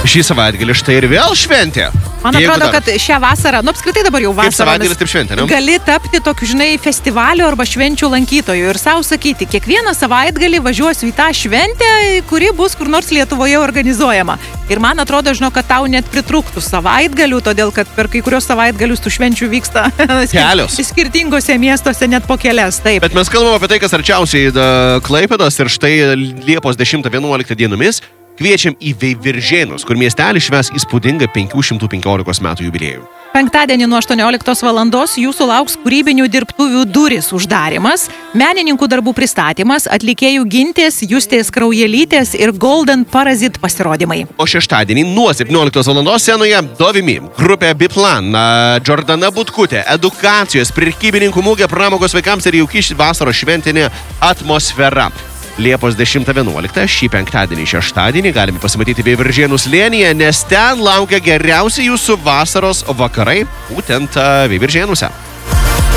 šį savaitgalį štai ir vėl šventė. Man atrodo, kad šią vasarą, apskritai dabar jau Kaip savaitgalis, taip šventė, ne? gali tapti tokiu, festivalio arba švenčių lankytojų ir savo sakyti, kiekvieną savaitgalį važiuosiu į tą šventę, kuri bus kur nors Lietuvoje organizuojama. Ir man atrodo, kad tau net pritrūktų savaitgalių, todėl kad per kai kurios savaitgalius tų švenčių vyksta kelios. Skirtingose miestuose net po kelias. Taip. Bet mes kalbame apie tai, kas arčiausiai Klaipėdos ir štai Liepos 10-11 dienomis kviečiam į Veiviržėnus, kur miestelis švęs įspūdingą 515 metų jubiliejų. Penktadienį nuo 18 valandos jūsų lauks kūrybinių dirbtuvių durys uždarimas, menininkų darbų pristatymas, atlikėjų Gintės, Justės Kraujelytės ir Golden Parazit pasirodymai. O šeštadienį nuo 17 valandos scenoje Dovimi, grupė Biplan, Džordana Butkutė, edukacijos, prekybininkų mūgė, pramogos vaikams ir jauki vasaros šventinė atmosfera. Liepos 10-11 šį penktadienį, šeštadienį galime pasimatyti Veiviržėnų slėnyje, nes ten laukia geriausi jūsų vasaros vakarai, būtent Veiviržėnuose.